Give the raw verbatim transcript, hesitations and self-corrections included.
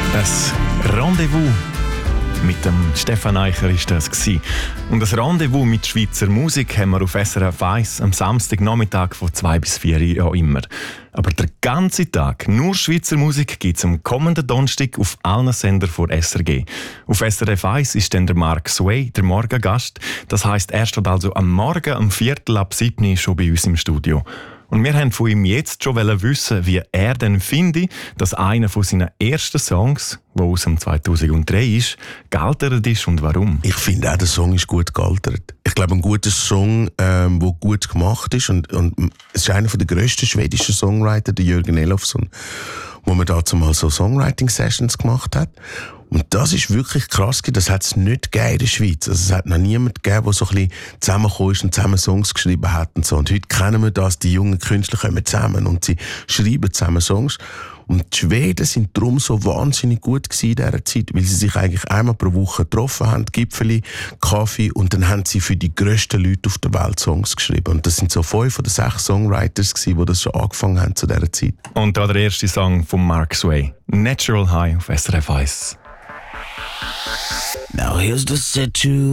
Das Rendezvous mit dem Stefan Eicher war das gewesen. Und das Rendezvous mit Schweizer Musik haben wir auf S R F eins am Samstagnachmittag von zwei bis vier ja immer. Aber den ganzen Tag nur Schweizer Musik gibt es am kommenden Donnerstag auf allen Sendern von S R G. Auf S R F eins ist dann der Mark Sway, der Morgengast. Das heisst, er steht also am Morgen um Viertel ab sieben schon bei uns im Studio. Und wir wollten von ihm jetzt schon wissen, wie er denn findet, dass einer von seinen ersten Songs, der aus dem zweitausenddrei ist, gealtert ist und warum. Ich finde auch, der Song ist gut gealtert. Ich glaube, ein guter Song, ähm, der gut gemacht ist. Und, und es ist einer der grössten schwedischen Songwriter, der Jörgen Elofsson, wo man dazu mal so Songwriting-Sessions gemacht hat. Und das ist wirklich krass, das hat es nicht gegeben in der Schweiz. Also es hat noch niemand gegeben, der so ein bisschen zusammengekommen ist und zusammen Songs geschrieben hat und so. Und heute kennen wir das, die jungen Künstler kommen zusammen und sie schreiben zusammen Songs. Und die Schweden sind darum so wahnsinnig gut gewesen in dieser Zeit, weil sie sich eigentlich einmal pro Woche getroffen haben, Gipfeli, Kaffee, und dann haben sie für die grössten Leute auf der Welt Songs geschrieben. Und das sind so fünf oder sechs Songwriters gewesen, die das schon angefangen haben zu dieser Zeit. Und da der erste Song von Mark Sway, Natural High auf S R F eins. Now here's the situation.